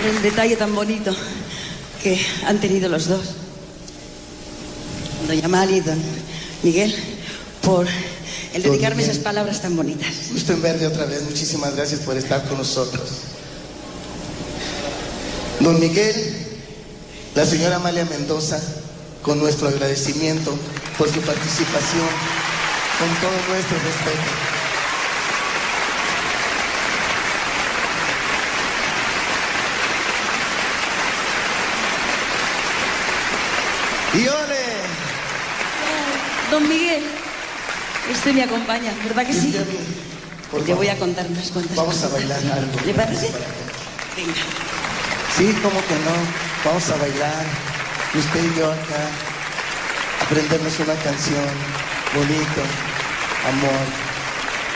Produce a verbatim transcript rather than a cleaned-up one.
el detalle tan bonito que han tenido los dos, doña Mali y don Miguel, por el dedicarme esas palabras tan bonitas. Gusto en verle otra vez. Muchísimas gracias por estar con nosotros. Don Miguel, la señora Amalia Mendoza, con nuestro agradecimiento por su participación, con todo nuestro respeto. ¡Y ole! Don Miguel, usted me acompaña, ¿verdad que sí? Sí, por Le voy a contar unas cuantas Vamos cosas. a bailar algo. ¿Le parece? Venga. Sí, cómo que no. Vamos a bailar. Usted y yo acá. Aprendernos una canción. Bonito. Amor.